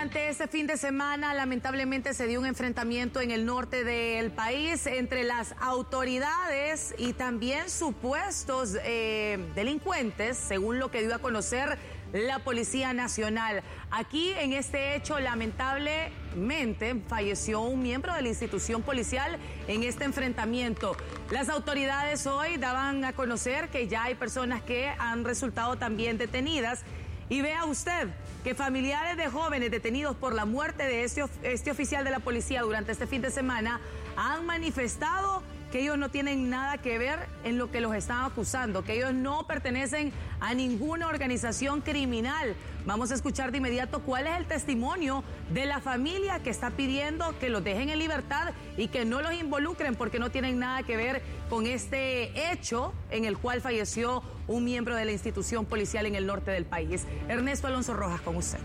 Durante este fin de semana, lamentablemente, se dio un enfrentamiento en el norte del país entre las autoridades y también supuestos delincuentes, según lo que dio a conocer la Policía Nacional. Aquí, en este hecho, lamentablemente, falleció un miembro de la institución policial en este enfrentamiento. Las autoridades hoy daban a conocer que ya hay personas que han resultado también detenidas. Y vea usted que familiares de jóvenes detenidos por la muerte de este oficial de la policía durante este fin de semana han manifestado que ellos no tienen nada que ver en lo que los están acusando, que ellos no pertenecen a ninguna organización criminal. Vamos a escuchar de inmediato cuál es el testimonio de la familia que está pidiendo que los dejen en libertad y que no los involucren porque no tienen nada que ver con este hecho en el cual falleció un miembro de la institución policial en el norte del país. Ernesto Alonso Rojas, con usted.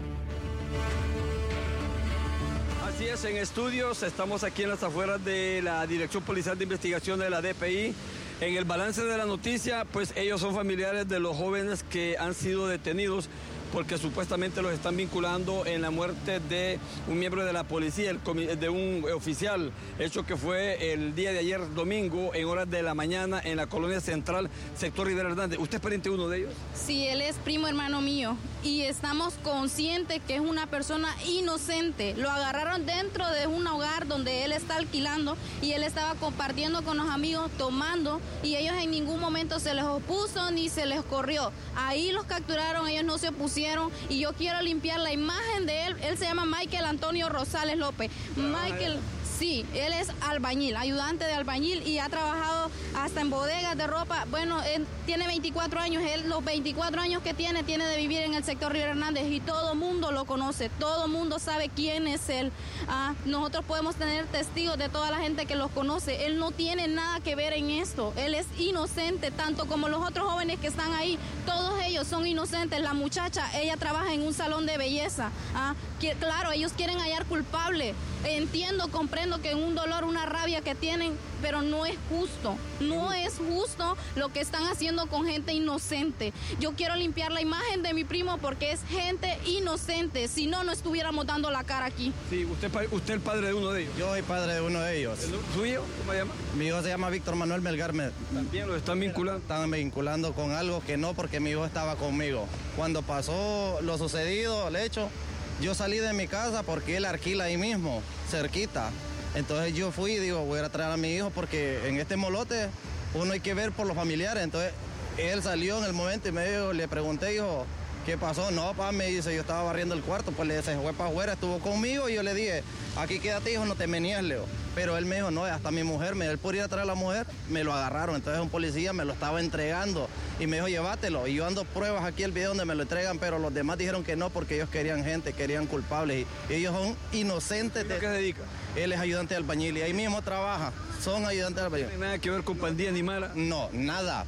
Así es, en estudios, estamos aquí en las afueras de la Dirección Policial de Investigación de la DPI. En el balance de la noticia, pues ellos son familiares de los jóvenes que han sido detenidos porque supuestamente los están vinculando en la muerte de un miembro de la policía, de un oficial, hecho que fue el día de ayer domingo en horas de la mañana en la colonia central, sector Rivera Hernández. ¿Usted es pariente de uno de ellos? Sí, él es primo hermano mío y estamos conscientes que es una persona inocente. Lo agarraron dentro de un hogar donde él está alquilando y él estaba compartiendo con los amigos, tomando, y ellos en ningún momento se les opuso ni se les corrió. Ahí los capturaron, ellos no se opusieron. Y yo quiero limpiar la imagen de él. Él se llama Michael Antonio Rosales López. Michael, sí, él es albañil, ayudante de albañil y ha trabajado hasta en bodegas de ropa. Bueno, él tiene 24 años, los 24 años que tiene de vivir en el sector Rivera Hernández y todo mundo lo conoce, todo mundo sabe quién es él. Nosotros podemos tener testigos de toda la gente que los conoce. Él no tiene nada que ver en esto, él es inocente, tanto como los otros jóvenes que están ahí, todos ellos son inocentes. La muchacha, ella trabaja en un salón de belleza. Claro, ellos quieren hallar culpable. Entiendo, comprendo que un dolor, una rabia que tienen, pero no es justo. No es justo lo que están haciendo con gente inocente. Yo quiero limpiar la imagen de mi primo porque es gente inocente. Si no, no estuviéramos dando la cara aquí. Sí, usted es el padre de uno de ellos. Yo soy padre de uno de ellos. ¿Su hijo? ¿Cómo se llama? Mi hijo se llama Víctor Manuel Melgar. ¿También lo están vinculando? Están vinculando con algo que no, porque mi hijo estaba conmigo. Cuando pasó lo sucedido, el hecho, yo salí de mi casa porque él alquila ahí mismo, cerquita. Entonces yo fui y digo, voy a traer a mi hijo porque en este molote uno hay que ver por los familiares. Entonces él salió en el momento y le pregunté, hijo, ¿qué pasó? No, papá, me dice, yo estaba barriendo el cuarto, pues se fue para afuera, estuvo conmigo y yo le dije, aquí quédate, hijo, no te menías, Leo. Pero él me dijo, no, hasta mi mujer, él por ir a traer a la mujer, me lo agarraron. Entonces un policía me lo estaba entregando y me dijo, llévatelo. Y yo ando pruebas aquí el video donde me lo entregan, pero los demás dijeron que no porque ellos querían gente, querían culpables. Y ellos son inocentes. ¿A qué se dedica? Él es ayudante de albañil y ahí mismo trabaja. Son ayudantes de albañil. ¿No tiene nada que ver con pandilla ni mala? No, nada.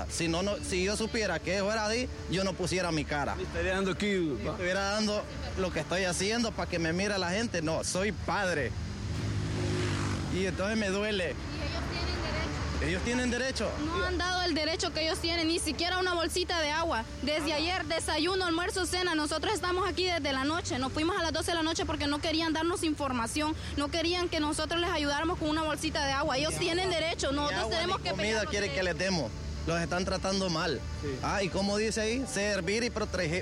Si yo supiera que fuera así, yo no pusiera mi cara. Me estaría dando aquí. Estuviera dando lo que estoy haciendo para que me mire la gente. No, soy padre. Y entonces me duele. ¿Ellos tienen derecho? No han dado el derecho que ellos tienen, ni siquiera una bolsita de agua. Desde ayer, desayuno, almuerzo, cena. Nosotros estamos aquí desde la noche. Nos fuimos a las 12 de la noche porque no querían darnos información. No querían que nosotros les ayudáramos con una bolsita de agua. Ellos tienen derecho. Nosotros tenemos que comida quieren que les demos. Los están tratando mal. Sí. Y como dice ahí, servir y proteger,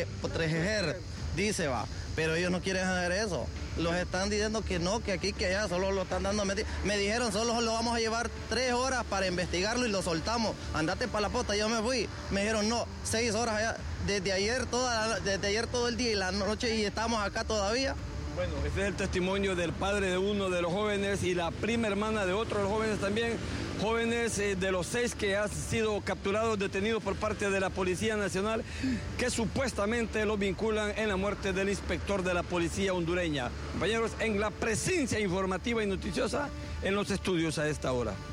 dice va. Pero ellos no quieren hacer eso. Los están diciendo que no, que aquí, que allá, solo lo están dando. Me dijeron, solo lo vamos a llevar 3 horas para investigarlo y lo soltamos. Andate para la posta, yo me fui. Me dijeron, no, 6 horas allá. Desde ayer todo el día y la noche y estamos acá todavía. Bueno, ese es el testimonio del padre de uno de los jóvenes y la prima hermana de otro de los jóvenes también. Jóvenes de los 6 que han sido capturados, detenidos por parte de la Policía Nacional, que supuestamente los vinculan en la muerte del inspector de la policía hondureña. Compañeros, en la presencia informativa y noticiosa en los estudios a esta hora.